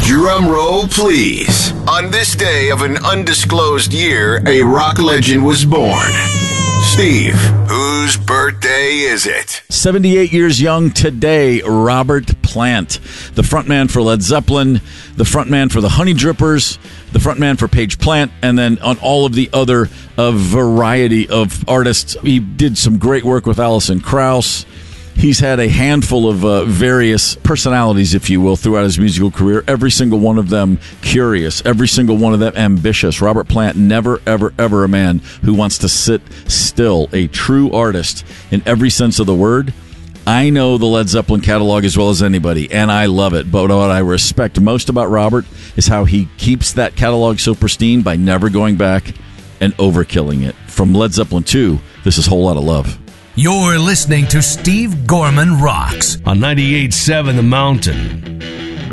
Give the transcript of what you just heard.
Drum roll, please. On this day of an undisclosed year, a rock legend was born. Steve, whose birthday is it? 78 years young today, Robert Plant, the frontman for Led Zeppelin, the frontman for the Honey Drippers, the frontman for Paige Plant, and then on all of the other variety of artists. He did some great work with Alison Krauss. He's had a handful of various personalities, if you will, throughout his musical career. Every single one of them curious. Every single one of them ambitious. Robert Plant, never, ever, ever a man who wants to sit still. A true artist in every sense of the word. I know the Led Zeppelin catalog as well as anybody, and I love it. But what I respect most about Robert is how he keeps that catalog so pristine by never going back and overkilling it. From Led Zeppelin 2, this is Whole Lotta Love. You're listening to Steve Gorman Rocks on 98.7 The Mountain.